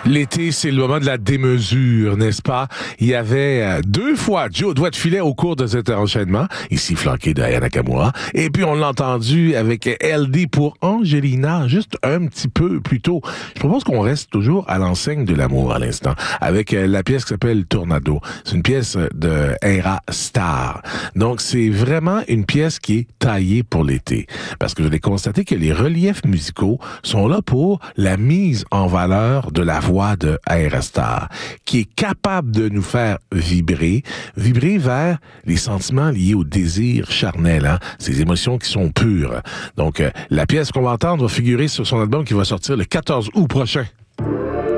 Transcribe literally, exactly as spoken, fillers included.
L'été, c'est le moment de la démesure, n'est-ce pas? Il y avait deux fois Joe Doigt de filet au cours de cet enchaînement, ici flanqué de Aya Nakamura, et puis on l'a entendu avec L D pour Angelina, juste un petit peu plus tôt. Je propose qu'on reste toujours à l'enseigne de l'amour à l'instant, avec la pièce qui s'appelle Tornado. C'est une pièce de Era Star. Donc, c'est vraiment une pièce qui est taillée pour l'été, parce que je vais constater que les reliefs musicaux sont là pour la mise en valeur de la voix de Aerostar, qui est capable de nous faire vibrer, vibrer vers les sentiments liés au désir charnel, hein, ces émotions qui sont pures. Donc, euh, la pièce qu'on va entendre va figurer sur son album qui va sortir le quatorze août prochain.